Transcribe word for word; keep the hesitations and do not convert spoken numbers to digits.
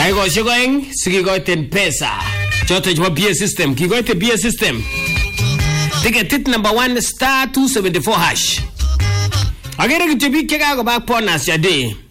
Dakikoshek oeng sikikoiten pesa choto chebo B S system. Kikoite B S system. Ticket number one star two seventy-four hash. Agere kityo biik chekakoba bonus ya day.